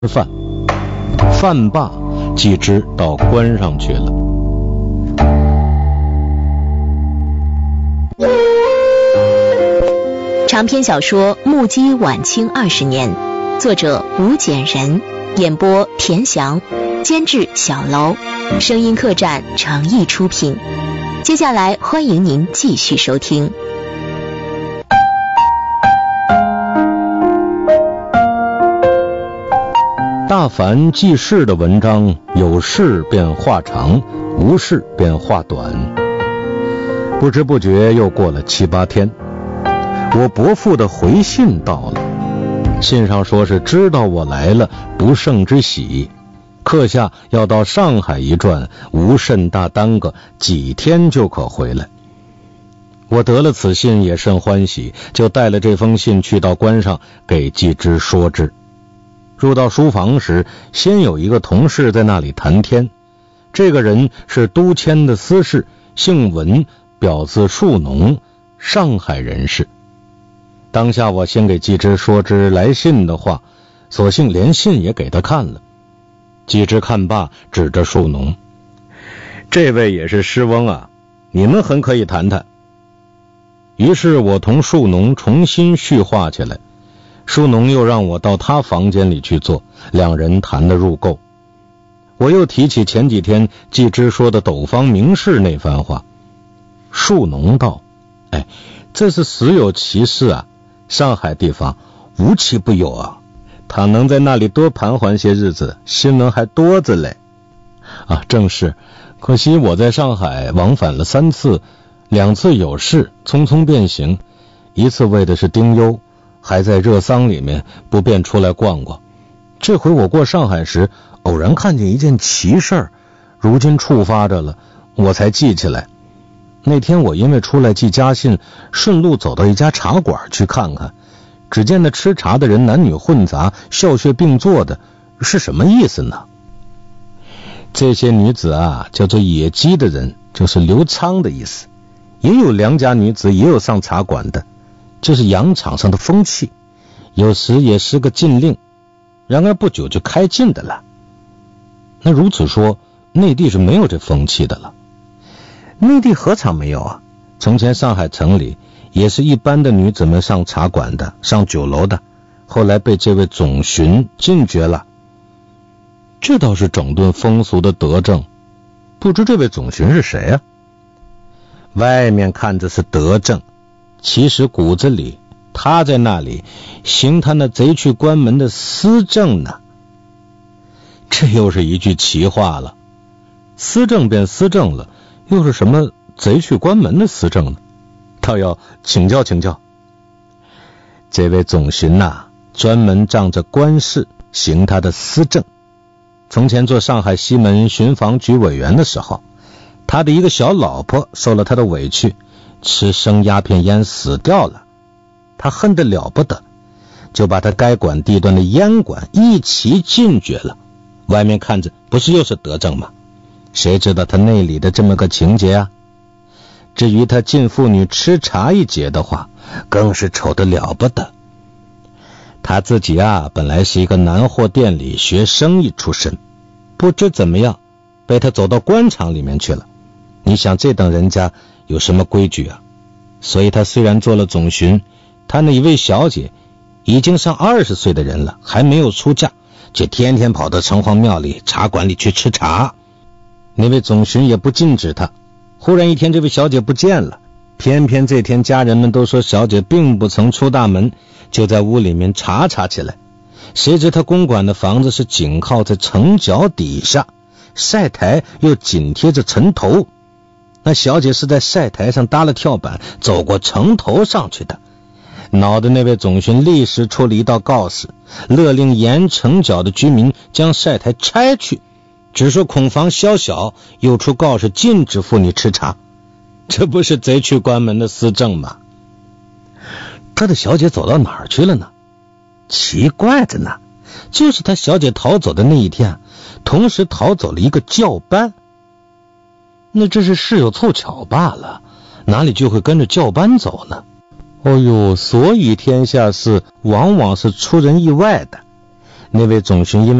吃饭，饭罢，季之到关上去了。 长篇小说《目击晚清20年》，作者吴简人，演播田翔，监制小楼，声音客栈诚意出品。接下来欢迎您继续收听。 大凡记事的文章，有事便话长，无事便话短。不知不觉又过了7、8天，我伯父的回信到了，信上说是知道我来了，不胜之喜，刻下要到上海一转，无甚大耽搁，几天就可回来。我得了此信也甚欢喜，就带了这封信去到关上给季之说之。入到书房时，先有一个同事在那里谈天。这个人是都迁的司事，姓文，表字树农，上海人士。当下我先给季之说之来信的话，索性连信也给他看了。季之看罢，指着树农：“这位也是诗翁啊，你们很可以谈谈。”于是我同树农重新叙话起来。树农又让我到他房间里去坐，两人谈得入垢。我又提起前几天季之说的斗方名士那番话。树农道：“这是实有其事啊，上海地方无奇不有啊，他能在那里多盘桓些日子，新闻还多着嘞。”正是，可惜我在上海往返了3次，2次有事，匆匆便行，一次为的是丁忧，还在热丧里面，不便出来逛逛。这回我过上海时，偶然看见一件奇事儿，如今触发着了，我才记起来。那天我因为出来寄家信，顺路走到一家茶馆去看看，只见那吃茶的人男女混杂，笑谑并坐的，是什么意思呢？这些女子啊，叫做野鸡的人，就是刘仓的意思。也有良家女子，也有上茶馆的，这是洋场上的风气，有时也是个禁令，然而不久就开禁的了。那如此说，内地是没有这风气的了。内地何尝没有啊？从前上海城里也是一般的女子们上茶馆的，上酒楼的，后来被这位总巡禁绝了。这倒是整顿风俗的德政，不知这位总巡是谁啊？外面看着是德政，其实骨子里他在那里行他那贼去关门的私政呢。这又是一句奇话了，私政便私政了，又是什么贼去关门的私政呢？倒要请教请教。这位总巡专门仗着官事行他的私政。从前做上海西门巡防局委员的时候，他的一个小老婆受了他的委屈，吃生鸦片烟死掉了，他恨得了不得，就把他该管地段的烟馆一齐禁绝了。外面看着不是又是德政吗？谁知道他内里的这么个情节啊？至于他禁妇女吃茶一节的话，更是丑得了不得。他自己本来是一个南货店里学生意出身，不知怎么样被他走到官场里面去了。你想这等人家有什么规矩啊？所以他虽然做了总巡，他那一位小姐已经上20岁的人了，还没有出嫁，却天天跑到城隍庙里茶馆里去吃茶。那位总巡也不禁止他。忽然一天这位小姐不见了，偏偏这天家人们都说小姐并不曾出大门，就在屋里面查起来。谁知他公馆的房子是紧靠在城角底下，晒台又紧贴着城头，那小姐是在晒台上搭了跳板走过城头上去的。恼的那位总巡立时出了一道告示，勒令沿城角的居民将晒台拆去，只说恐防宵小，又出告示禁止妇女吃茶。这不是贼去关门的私政吗？他的小姐走到哪儿去了呢？奇怪着呢，就是他小姐逃走的那一天，同时逃走了一个教班。那这是事有凑巧罢了，哪里就会跟着教班走呢？所以天下事往往是出人意外的。 那位总巡因